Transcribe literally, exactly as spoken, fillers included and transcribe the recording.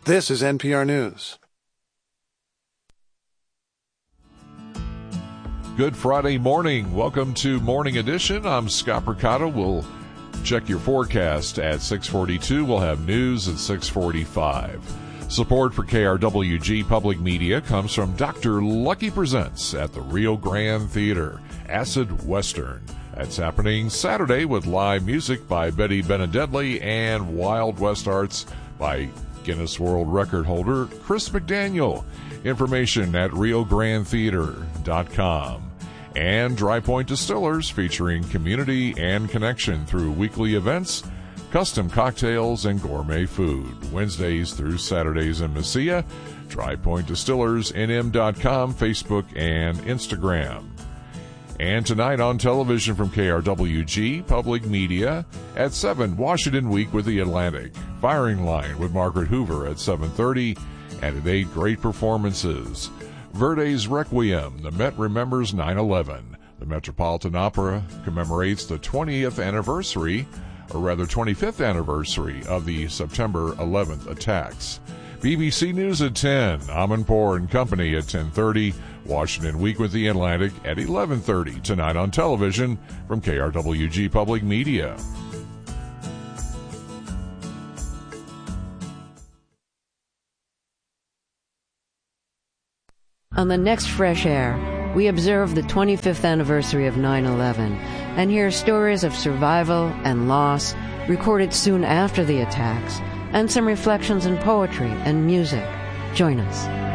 This is N P R News. Good Friday morning. Welcome to Morning Edition. I'm Scott Percato. We'll check your forecast at six forty-two. We'll have news at six forty-five. Support for K R W G Public Media comes from Doctor Lucky Presents at the Rio Grande Theater, Acid Western. That's happening Saturday with live music by Betty Benedetti and Wild West Arts by Guinness World Record holder Chris McDaniel. Information at rio grande theater dot com. And Dry Point Distillers, featuring community and connection through weekly events, custom cocktails, and gourmet food. Wednesdays through Saturdays in Mesilla. Dry Point Distillers N M dot com, Facebook, and Instagram. And tonight on television from K R W G Public Media at seven, Washington Week with the Atlantic. Firing Line with Margaret Hoover at seven thirty. And at eight, great performances. Verdi's Requiem, the Met remembers nine eleven. The Metropolitan Opera commemorates the twentieth anniversary, or rather twenty-fifth anniversary, of the September eleventh attacks. B B C News at ten, Amanpour and Company at ten thirty, Washington Week with the Atlantic at eleven thirty, tonight on television from K R W G Public Media. On the next Fresh Air, we observe the twenty-fifth anniversary of nine eleven and hear stories of survival and loss recorded soon after the attacks, and some reflections in poetry and music. Join us.